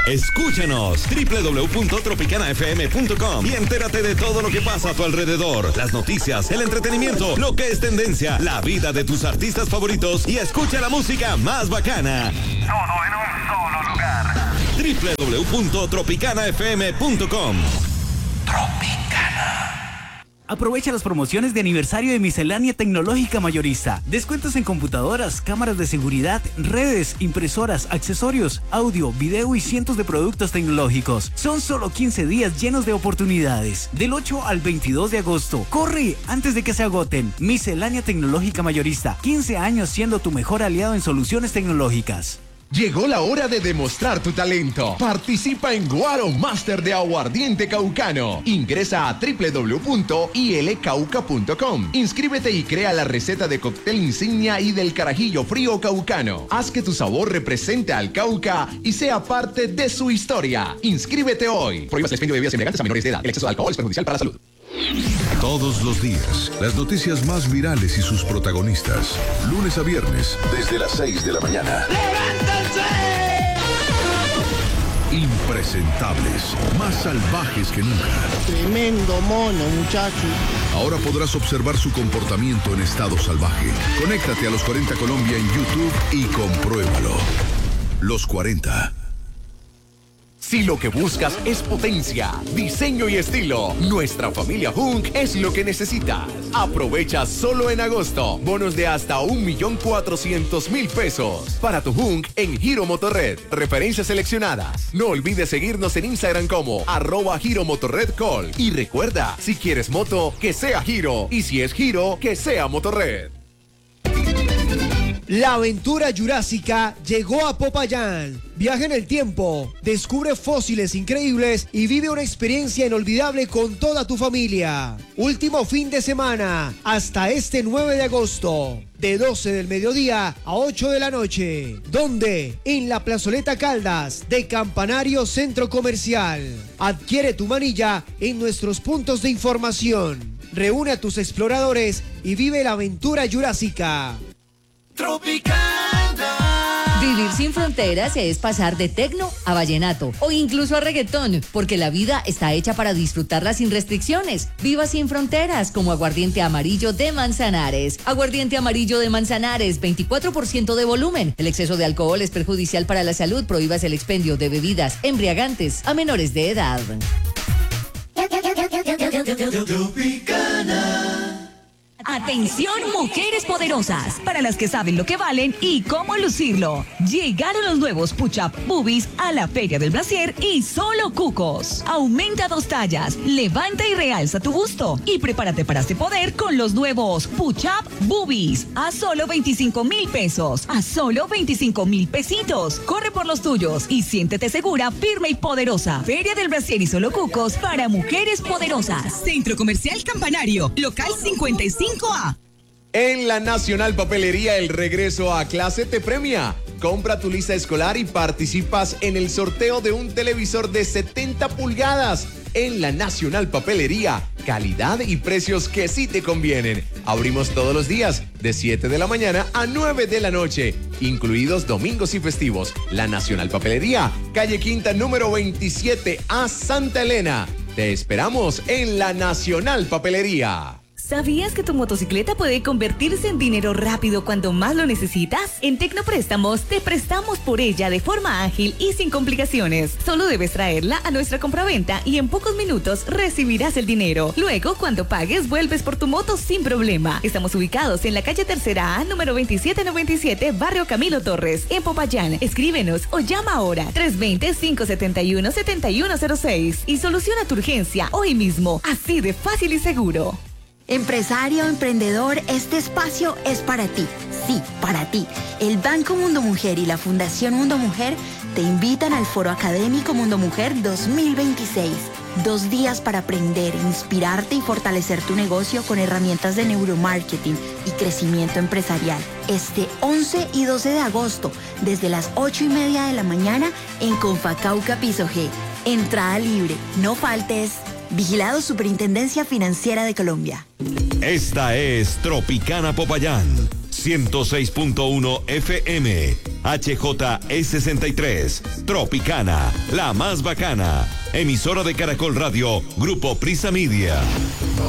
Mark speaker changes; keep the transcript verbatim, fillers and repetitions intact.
Speaker 1: Escúchanos, doble u doble u doble u punto tropicana f m punto com y entérate de todo lo que pasa a tu alrededor. Las noticias, el entretenimiento, lo que es tendencia, la vida de tus artistas favoritos y escucha la música más bacana.
Speaker 2: Todo en un solo lugar.
Speaker 1: doble u doble u doble u punto tropicana f m punto com.
Speaker 3: Tropicana. Aprovecha las promociones de aniversario de Miscelánea Tecnológica Mayorista. Descuentos en computadoras, cámaras de seguridad, redes, impresoras, accesorios, audio, video y cientos de productos tecnológicos. Son solo quince días llenos de oportunidades. Del ocho al veintidós de agosto. ¡Corre! Antes de que se agoten. Miscelánea Tecnológica Mayorista. quince años siendo tu mejor aliado en soluciones tecnológicas.
Speaker 4: Llegó la hora de demostrar tu talento. Participa en Guaro Master de Aguardiente Caucano. Ingresa a doble u doble u doble u punto i l cauca punto com. Inscríbete y crea la receta de cóctel insignia y del carajillo frío caucano. Haz que tu sabor represente al Cauca y sea parte de su historia. Inscríbete hoy. Prohíbas el expendio de bebidas embriagantes a menores de edad. El exceso de alcohol es perjudicial para la salud.
Speaker 5: Todos los días, las noticias más virales y sus protagonistas. Lunes a viernes, desde las seis de la mañana. ¡Levántense! Impresentables, más salvajes que nunca.
Speaker 6: Tremendo mono, muchacho.
Speaker 5: Ahora podrás observar su comportamiento en estado salvaje. Conéctate a Los cuarenta Colombia en YouTube y compruébalo. Los cuarenta.
Speaker 4: Si lo que buscas es potencia, diseño y estilo, nuestra familia Hunk es lo que necesitas. Aprovecha solo en agosto bonos de hasta un millón cuatrocientos mil pesos para tu Hunk en Giro Motorred. Referencias seleccionadas. No olvides seguirnos en Instagram como arroba Giro Motorred Call. Y recuerda, si quieres moto, que sea Giro. Y si es Giro, que sea Motorred.
Speaker 7: La aventura jurásica llegó a Popayán. Viaja en el tiempo, descubre fósiles increíbles y vive una experiencia inolvidable con toda tu familia. Último fin de semana, hasta este nueve de agosto, de doce del mediodía a ocho de la noche. ¿Dónde? En la Plazoleta Caldas de Campanario Centro Comercial. Adquiere tu manilla en nuestros puntos de información. Reúne a tus exploradores y vive la aventura jurásica.
Speaker 8: Tropicana. Vivir sin fronteras es pasar de tecno a vallenato o incluso a reggaetón, porque la vida está hecha para disfrutarla sin restricciones. Viva sin fronteras como Aguardiente Amarillo de Manzanares. Aguardiente Amarillo de Manzanares, veinticuatro por ciento de volumen. El exceso de alcohol es perjudicial para la salud. Prohíbas el expendio de bebidas embriagantes a menores de edad.
Speaker 9: Tropicana. Atención, mujeres poderosas, para las que saben lo que valen y cómo lucirlo. Llegaron los nuevos Push-Up Boobies a la Feria del Brasier y solo cucos. Aumenta dos tallas, levanta y realza tu busto y prepárate para este poder con los nuevos Push-Up Boobies a solo veinticinco mil pesos, a solo veinticinco mil pesitos. Corre por los tuyos y siéntete segura, firme y poderosa. Feria del Brasier y solo cucos para mujeres poderosas.
Speaker 10: Centro Comercial Campanario, local cincuenta y cinco A.
Speaker 4: En la Nacional Papelería, el regreso a clase te premia. Compra tu lista escolar y participas en el sorteo de un televisor de setenta pulgadas. En la Nacional Papelería, calidad y precios que sí te convienen. Abrimos todos los días, de siete de la mañana a nueve de la noche, incluidos domingos y festivos. La Nacional Papelería, calle Quinta, número veintisiete A, Santa Elena. Te esperamos en la Nacional Papelería.
Speaker 9: ¿Sabías que tu motocicleta puede convertirse en dinero rápido cuando más lo necesitas? En Tecnopréstamos te prestamos por ella de forma ágil y sin complicaciones. Solo debes traerla a nuestra compraventa y en pocos minutos recibirás el dinero. Luego, cuando pagues, vuelves por tu moto sin problema. Estamos ubicados en la calle Tercera A, número veintisiete noventa y siete, barrio Camilo Torres, en Popayán. Escríbenos o llama ahora tres dos cero, cinco siete uno, siete uno cero seis y soluciona tu urgencia hoy mismo, así de fácil y seguro.
Speaker 11: Empresario, emprendedor, este espacio es para ti. Sí, para ti. El Banco Mundo Mujer y la Fundación Mundo Mujer te invitan al Foro Académico Mundo Mujer dos mil veintiséis. Dos días para aprender, inspirarte y fortalecer tu negocio con herramientas de neuromarketing y crecimiento empresarial. Este once y doce de agosto, desde las ocho y media de la mañana en Confacauca Piso G. Entrada libre. No faltes. Vigilado Superintendencia Financiera de Colombia.
Speaker 1: Esta es Tropicana Popayán, ciento seis punto uno F M, H J E sesenta y tres, Tropicana, la más bacana. Emisora de Caracol Radio, Grupo Prisa Media.